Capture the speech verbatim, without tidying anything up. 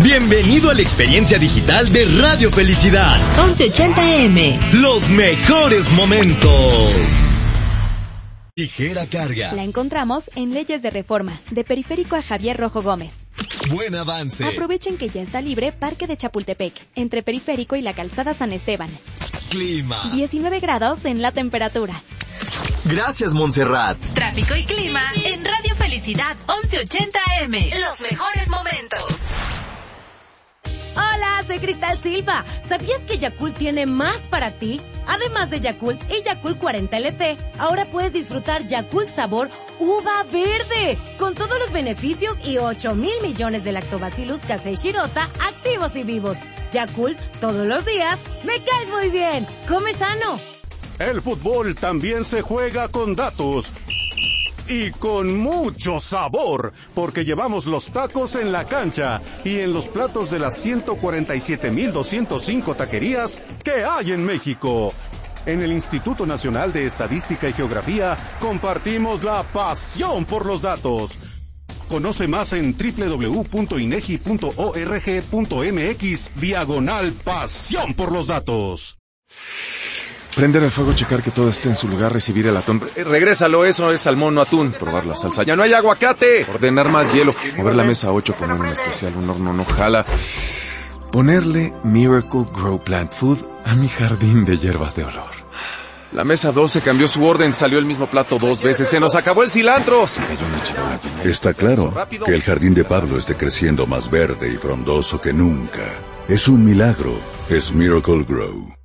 Bienvenido a la experiencia digital de Radio Felicidad. once ochenta A M. Los mejores momentos. Ligera carga. La encontramos en Leyes de Reforma, de Periférico a Javier Rojo Gómez. Buen avance. Aprovechen que ya está libre Parque de Chapultepec, entre Periférico y la Calzada San Esteban. Clima. diecinueve grados en la temperatura. Gracias, Montserrat. Tráfico y clima en Radio Felicidad once ochenta A M. Los mejores momentos. Hola, soy Cristal Silva. ¿Sabías que Yakult tiene más para ti? Además de Yakult y Yakult cuarenta L T, ahora puedes disfrutar Yakult sabor uva verde, con todos los beneficios y ocho mil millones de lactobacillus casei shirota activos y vivos. Yakult, todos los días, me caes muy bien. Come sano. El fútbol también se juega con datos. Y con mucho sabor, porque llevamos los tacos en la cancha y en los platos de las ciento cuarenta y siete mil doscientas cinco taquerías que hay en México. En el Instituto Nacional de Estadística y Geografía compartimos la pasión por los datos. Conoce más en doble u doble u doble u punto inegi punto org punto mx diagonal pasión por los datos. Prender el fuego, checar que todo esté en su lugar, recibir el atún. Eh, regrésalo, eso es salmón, no atún. Probar la salsa. ¡Ya no hay aguacate! Ordenar más hielo. Mover la mesa ocho, poner un especial, un horno no jala. Ponerle Miracle Grow Plant Food a mi jardín de hierbas de olor. La mesa doce cambió su orden, salió el mismo plato dos veces. ¡Se nos acabó el cilantro! Se cayó una charola. Está claro que el jardín de Pablo esté creciendo más verde y frondoso que nunca. Es un milagro. Es Miracle Grow.